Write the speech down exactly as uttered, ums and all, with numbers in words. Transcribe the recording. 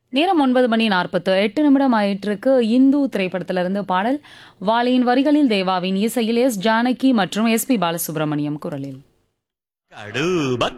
நேரம் ஒன்பது மணி நாற்பத்து எட்டு நிமிடம் ஆயிட்டிருக்கு. இந்து திரைப்படத்திலிருந்து பாடல். வாலியின் வரிகளில் தேவாவின் இசையில் எஸ் ஜானகி மற்றும் எஸ் பி பாலசுப்ரமணியம் குரலில். கடு